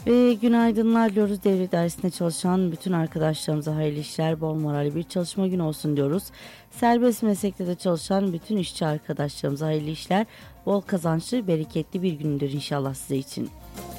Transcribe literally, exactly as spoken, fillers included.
Ve günaydınlar diyoruz. Devre dairesinde çalışan bütün arkadaşlarımıza hayırlı işler, bol moralli bir çalışma günü olsun diyoruz. Serbest meslekte de çalışan bütün işçi arkadaşlarımıza hayırlı işler, bol kazançlı, bereketli bir gündür inşallah size için.